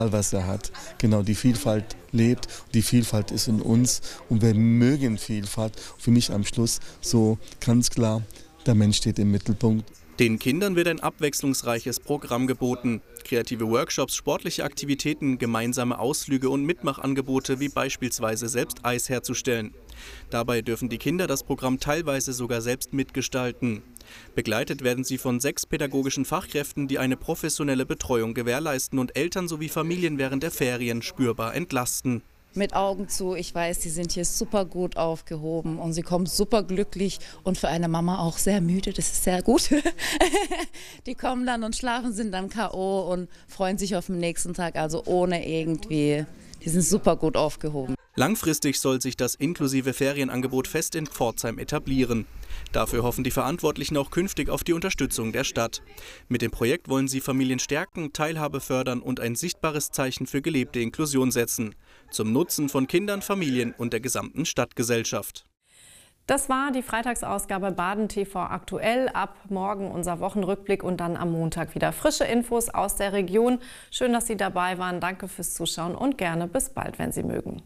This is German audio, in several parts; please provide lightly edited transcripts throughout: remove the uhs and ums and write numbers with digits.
was er hat. Genau, die Vielfalt lebt, die Vielfalt ist in uns und wir mögen Vielfalt. Für mich am Schluss so ganz klar, der Mensch steht im Mittelpunkt. Den Kindern wird ein abwechslungsreiches Programm geboten. Kreative Workshops, sportliche Aktivitäten, gemeinsame Ausflüge und Mitmachangebote wie beispielsweise selbst Eis herzustellen. Dabei dürfen die Kinder das Programm teilweise sogar selbst mitgestalten. Begleitet werden sie von 6 pädagogischen Fachkräften, die eine professionelle Betreuung gewährleisten und Eltern sowie Familien während der Ferien spürbar entlasten. Mit Augen zu, ich weiß, die sind hier super gut aufgehoben und sie kommen super glücklich und für eine Mama auch sehr müde, das ist sehr gut. Die kommen dann und schlafen, sind dann K.O. und freuen sich auf den nächsten Tag, also ohne irgendwie, die sind super gut aufgehoben. Langfristig soll sich das inklusive Ferienangebot fest in Pforzheim etablieren. Dafür hoffen die Verantwortlichen auch künftig auf die Unterstützung der Stadt. Mit dem Projekt wollen sie Familien stärken, Teilhabe fördern und ein sichtbares Zeichen für gelebte Inklusion setzen. Zum Nutzen von Kindern, Familien und der gesamten Stadtgesellschaft. Das war die Freitagsausgabe Baden TV aktuell. Ab morgen unser Wochenrückblick und dann am Montag wieder frische Infos aus der Region. Schön, dass Sie dabei waren. Danke fürs Zuschauen und gerne bis bald, wenn Sie mögen.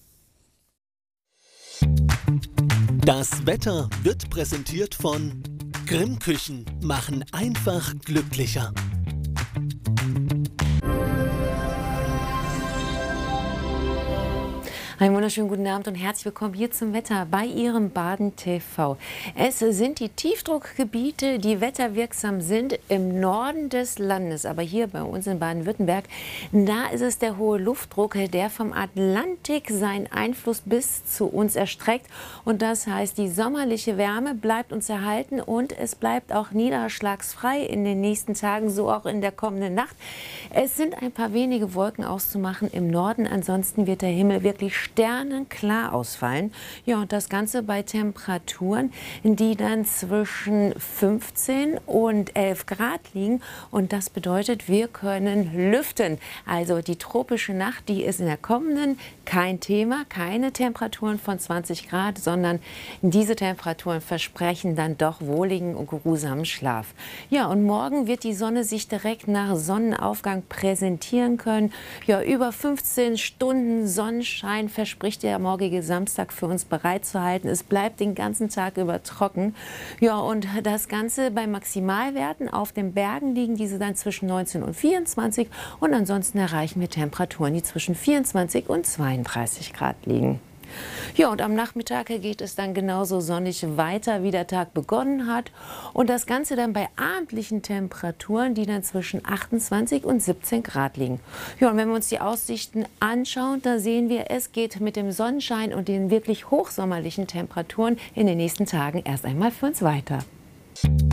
Das Wetter wird präsentiert von Grimm Küchen, machen einfach glücklicher. Einen wunderschönen guten Abend und herzlich willkommen hier zum Wetter bei Ihrem Baden TV. Es sind die Tiefdruckgebiete, die wetterwirksam sind im Norden des Landes. Aber hier bei uns in Baden-Württemberg, da ist es der hohe Luftdruck, der vom Atlantik seinen Einfluss bis zu uns erstreckt. Und das heißt, die sommerliche Wärme bleibt uns erhalten und es bleibt auch niederschlagsfrei in den nächsten Tagen, so auch in der kommenden Nacht. Es sind ein paar wenige Wolken auszumachen im Norden. Ansonsten wird der Himmel wirklich sternenklar ausfallen. Ja, und das Ganze bei Temperaturen, die dann zwischen 15 und 11 Grad liegen. Und das bedeutet, wir können lüften. Also die tropische Nacht, die ist in der kommenden kein Thema, keine Temperaturen von 20 Grad, sondern diese Temperaturen versprechen dann doch wohligen und geruhsamen Schlaf. Ja, und morgen wird die Sonne sich direkt nach Sonnenaufgang präsentieren können. Ja, über 15 Stunden Sonnenschein verspricht der morgige Samstag für uns bereitzuhalten. Es bleibt den ganzen Tag über trocken. Ja, und das Ganze bei Maximalwerten auf den Bergen liegen diese dann zwischen 19 und 24 und ansonsten erreichen wir Temperaturen, die zwischen 24 und 32 Grad liegen. Ja, und am Nachmittag geht es dann genauso sonnig weiter, wie der Tag begonnen hat. Und das Ganze dann bei abendlichen Temperaturen, die dann zwischen 28 und 17 Grad liegen. Ja, und wenn wir uns die Aussichten anschauen, da sehen wir, es geht mit dem Sonnenschein und den wirklich hochsommerlichen Temperaturen in den nächsten Tagen erst einmal für uns weiter.